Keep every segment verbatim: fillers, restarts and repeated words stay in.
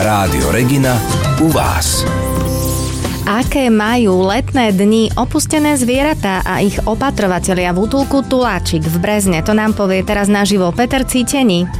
Rádio Regina u vás. Aké majú letné dni opustené zvieratá a ich opatrovatelia v útulku Tuláčik v Brezne? To nám povie teraz naživo Peter Cítený.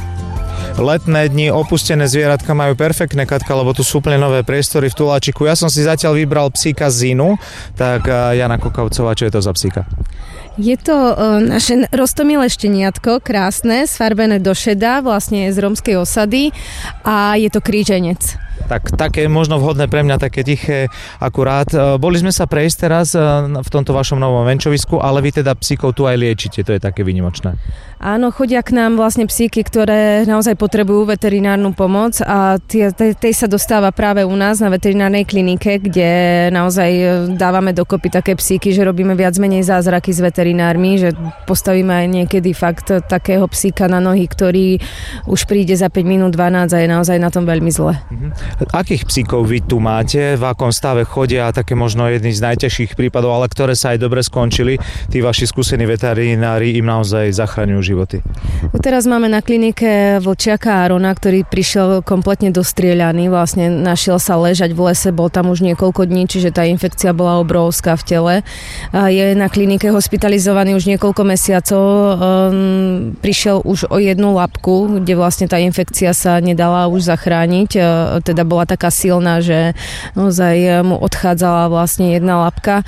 Letné dni opustené zvieratka majú perfektné, Katka, lebo tu sú úplne nové priestory v Tuláčiku. Ja som si zatiaľ vybral psíka Zinu, tak Jana Kokavcová, čo je to za psíka? Je to uh, naše roztomilé šteniatko, krásne, sfarbené do šeda, vlastne z rómskej osady a je to kríženec. Tak také možno vhodné pre mňa, také tiché, akurát. Boli sme sa prejsť teraz v tomto vašom novom venčovisku, ale vy teda psíkov tu aj liečite, to je také výnimočné. Áno, chodia k nám vlastne psíky, ktoré naozaj potrebujú veterinárnu pomoc a tej, tej sa dostáva práve u nás na veterinárnej klinike, kde naozaj dávame dokopy také psíky, že robíme viac menej zázraky s veterinármi, že postavíme aj niekedy fakt takého psíka na nohy, ktorý už príde za päť minút dvanásť a je naozaj na tom veľmi zle. Akých psíkov vy tu máte? V akom stave chodia? Také možno jedný z najťažších prípadov, ale ktoré sa aj dobre skončili. Tí vaši skúsení veterinári im naozaj zachraňujú životy. Teraz máme na klinike vlčiaka Arona, ktorý prišiel kompletne dostrieľaný. Vlastne našiel sa ležať v lese, bol tam už niekoľko dní, čiže tá infekcia bola obrovská v tele. Je na klinike hospitalizovaný už niekoľko mesiacov. Prišiel už o jednu labku, kde vlastne tá infekcia sa nedala už zachrániť. Teda bola taká silná, že naozaj mu odchádzala vlastne jedna labka.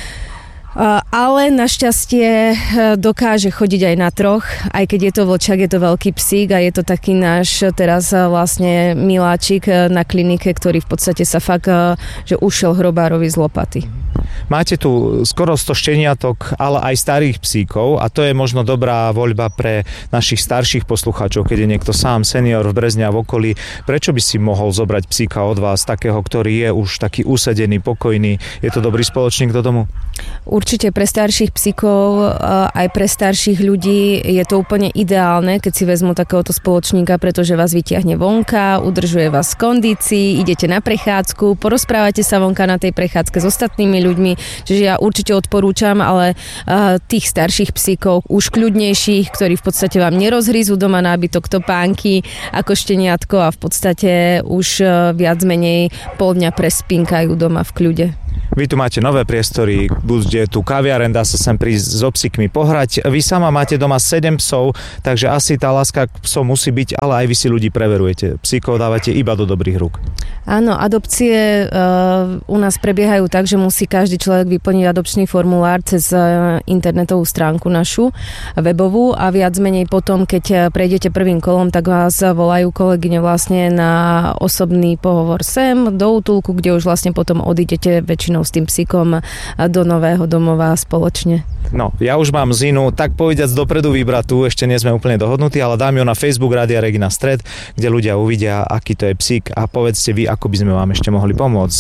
Ale našťastie dokáže chodiť aj na troch, aj keď je to vlčak, je to veľký psík a je to taký náš teraz vlastne miláčik na klinike, ktorý v podstate sa fakt, že ušiel hrobárovi z lopaty. Máte tu skoro sto šteniatok, ale aj starých psíkov a to je možno dobrá voľba pre našich starších poslucháčov, keď je niekto sám senior v Brezne a v okolí. Prečo by si mohol zobrať psíka od vás, takého, ktorý je už taký usedený, pokojný? Je to dobrý spoločník do domu? Určite pre starších psíkov, aj pre starších ľudí je to úplne ideálne, keď si vezmu takéhoto spoločníka, pretože vás vytiahne vonka, udržuje vás v kondícii, idete na prechádzku, porozprávate sa vonka na tej prechádzke s ostatnými ľuďmi, čiže ja určite odporúčam, ale tých starších psíkov, už kľudnejších, ktorí v podstate vám nerozhryzú doma nábytok, topánky ako šteniatko a v podstate už viac menej pol dňa prespinkajú doma v kľude. Vy tu máte nové priestory, bude tu kaviareň, dá sa sem prísť so psíkmi pohrať. Vy sama máte doma sedem psov, takže asi tá láska k psom musí byť, ale aj vy si ľudí preverujete. Psíkov dávate iba do dobrých rúk. Áno, adopcie uh, u nás prebiehajú tak, že musí každý človek vyplniť adopčný formulár cez uh, internetovú stránku našu, webovú a viac menej potom, keď prejdete prvým kolom, tak vás volajú kolegyne vlastne na osobný pohovor sem do útulku, kde už vlastne potom odídete väčšinou s tým psíkom do nového domova spoločne. No, ja už mám Zinu, tak povediac dopredu vybratú, ešte nie sme úplne dohodnutí, ale dám ju na Facebook Rádia Regina Stred, kde ľudia uvidia, aký to je psík a povedzte vy, ako by sme vám ešte mohli pomôcť,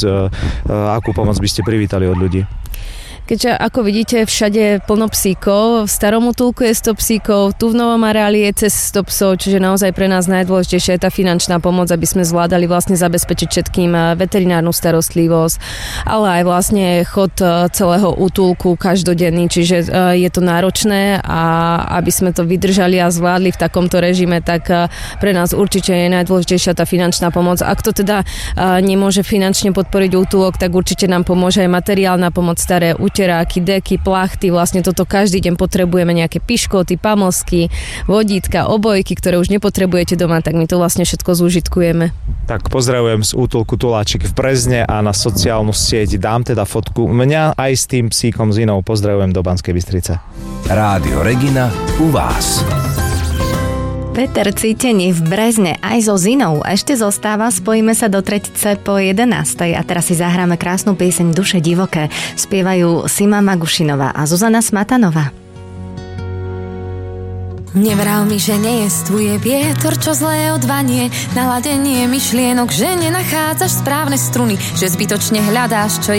akú pomoc by ste privítali od ľudí. Keďže ako vidíte, všade je plno psíkov, v starom útulku je sto psíkov, tu v Novom areáli je cez sto psov, čiže naozaj pre nás najdôležitejšia je tá finančná pomoc, aby sme zvládali vlastne zabezpečiť všetkým veterinárnu starostlivosť, ale aj vlastne chod celého útulku každodenný, čiže je to náročné a aby sme to vydržali a zvládli v takomto režime, tak pre nás určite je najdôležitejšia tá finančná pomoc. Ak to teda nemôže finančne podporiť útulok, tak určite nám pomôže aj materiálna pomoc, staré uteráky, deky, plachty, vlastne toto každý deň potrebujeme, nejaké piškoty, pamlsky, vodítka, obojky, ktoré už nepotrebujete doma, tak my to vlastne všetko zúžitkujeme. Tak pozdravujem z útulku Tuláčik v Brezne a na sociálnu sieť dám teda fotku mňa aj s tým psíkom Zinou. Pozdravujem do Banskej Bystrice. Rádio Regina u vás. Peter Cítený v Brezne aj so Zinou ešte zostáva, spojíme sa do tretice po jedenástej a teraz si zahráme krásnu pieseň Duše divoké. Spievajú Sima Magušinová a Zuzana Smatanová. Nevral mi, že nejestvuje vietor, čo zlé odvanie, naladenie myšlienok, že nenachádzaš správne struny, že zbytočne hľadáš, čo